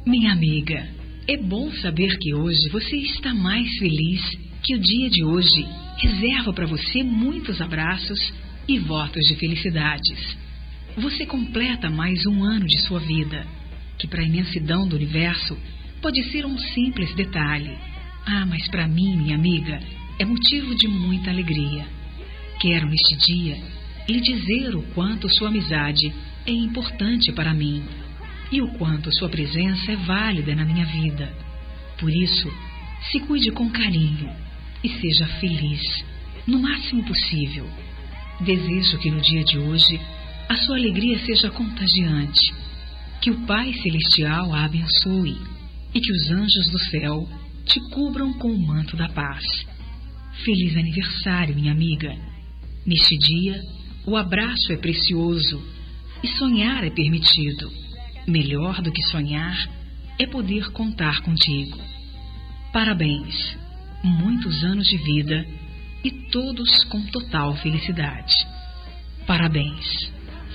Minha amiga, é bom saber que hoje você está mais feliz, que o dia de hoje reserva para você muitos abraços e votos de felicidades. Você completa mais um ano de sua vida, que para a imensidão do universo pode ser um simples detalhe. Mas para mim, minha amiga, é motivo de muita alegria. Quero neste dia lhe dizer o quanto sua amizade é importante para mim e o quanto sua presença é válida na minha vida. Por isso, se cuide com carinho e seja feliz, no máximo possível. Desejo que no dia de hoje a sua alegria seja contagiante, que o Pai Celestial a abençoe e que os anjos do céu te cubram com o manto da paz. Feliz aniversário, minha amiga. Neste dia, o abraço é precioso e sonhar é permitido. Melhor do que sonhar é poder contar contigo. Parabéns, muitos anos de vida e todos com total felicidade. Parabéns.